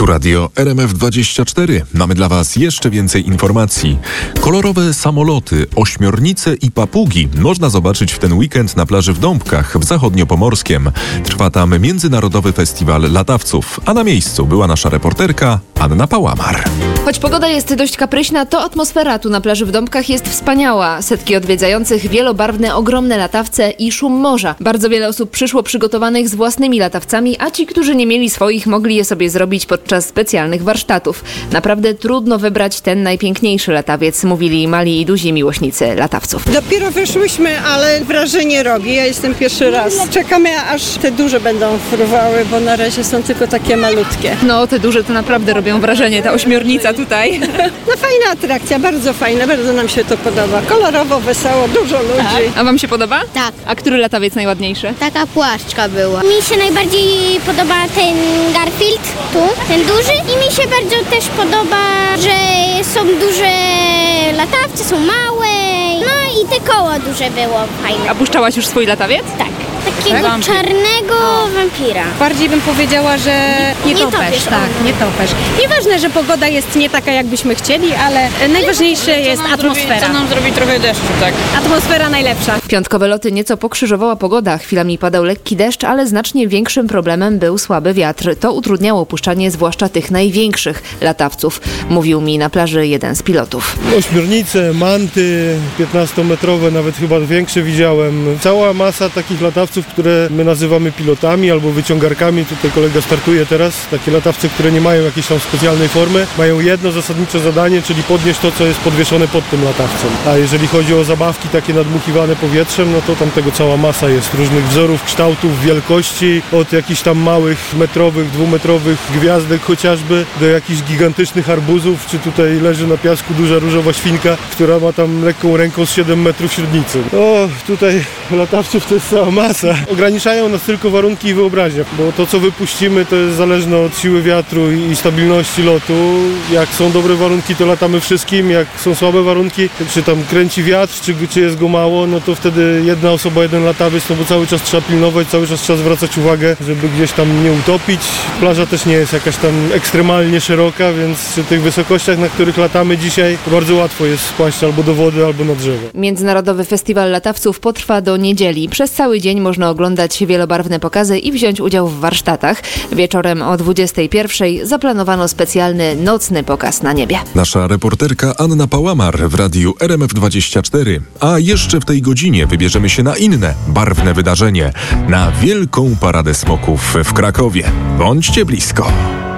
Tu radio RMF24. Mamy dla Was jeszcze więcej informacji. Kolorowe samoloty, ośmiornice i papugi można zobaczyć w ten weekend na plaży w Dąbkach w Zachodniopomorskiem. Trwa tam Międzynarodowy Festiwal Latawców, a na miejscu była nasza reporterka Anna Pałamar. Choć pogoda jest dość kapryśna, to atmosfera tu na plaży w Dąbkach jest wspaniała. Setki odwiedzających, wielobarwne, ogromne latawce i szum morza. Bardzo wiele osób przyszło przygotowanych z własnymi latawcami, a ci, którzy nie mieli swoich, mogli je sobie zrobić podczas specjalnych warsztatów. Naprawdę trudno wybrać ten najpiękniejszy latawiec, mówili mali i duzi miłośnicy latawców. Dopiero wyszłyśmy, ale wrażenie robi. Ja jestem pierwszy raz. Czekamy, aż te duże będą fruwały, bo na razie są tylko takie malutkie. No, te duże to naprawdę robią wrażenie, ta ośmiornica tutaj. No fajna atrakcja, bardzo fajna, bardzo nam się to podoba. Kolorowo, wesoło, dużo ludzi. A wam się podoba? Tak. A który latawiec najładniejszy? Taka płaszczka była. Mi się najbardziej podoba ten Garfield, ten duży. I mi się bardzo też podoba, że są duże latawce, są małe. No i te koło duże było fajne. A puszczałaś już swój latawiec? Tak. Takiego czarnego wampira. Bardziej bym powiedziała, że nie topesz, tak, nie topesz. Nieważne, że pogoda jest nie taka, jakbyśmy chcieli, ale najważniejsze jest atmosfera. Co nam zrobi trochę deszczu, tak? Atmosfera najlepsza. Piątkowe loty nieco pokrzyżowała pogoda. Chwilami padał lekki deszcz, ale znacznie większym problemem był słaby wiatr. To utrudniało opuszczanie zwłaszcza tych największych latawców, mówił mi na plaży jeden z pilotów. Ośmiornice, manty, 15-metrowe, nawet chyba większe widziałem. Cała masa takich latawców, które my nazywamy pilotami albo wyciągarkami. Tutaj kolega startuje teraz. Takie latawce, które nie mają jakiejś tam specjalnej formy, mają jedno zasadnicze zadanie, czyli podnieść to, co jest podwieszone pod tym latawcem. A jeżeli chodzi o zabawki takie nadmuchiwane powietrzem, no to tam tego cała masa jest. Różnych wzorów, kształtów, wielkości, od jakichś tam małych, metrowych, dwumetrowych gwiazdek chociażby, do jakichś gigantycznych arbuzów, czy tutaj leży na piasku duża różowa świnka, która ma tam lekką ręką z 7 metrów średnicy. O, tutaj latawców to jest cała masa. Ograniczają nas tylko warunki i wyobraźnia, bo to, co wypuścimy, to jest zależne od siły wiatru i stabilności lotu. Jak są dobre warunki, to latamy wszystkim, jak są słabe warunki, czy tam kręci wiatr, czy jest go mało, no to wtedy jedna osoba, jeden latawiec, no bo cały czas trzeba pilnować, cały czas trzeba zwracać uwagę, żeby gdzieś tam nie utopić. Plaża też nie jest jakaś tam ekstremalnie szeroka, więc przy tych wysokościach, na których latamy dzisiaj, bardzo łatwo jest spaść albo do wody, albo na drzewo. Międzynarodowy Festiwal Latawców potrwa do niedzieli. Przez cały dzień można oglądać wielobarwne pokazy i wziąć udział w warsztatach. Wieczorem o 21:00 zaplanowano specjalny nocny pokaz na niebie. Nasza reporterka Anna Pałamar w radiu RMF24. A jeszcze w tej godzinie wybierzemy się na inne, barwne wydarzenie. Na Wielką Paradę Smoków w Krakowie. Bądźcie blisko.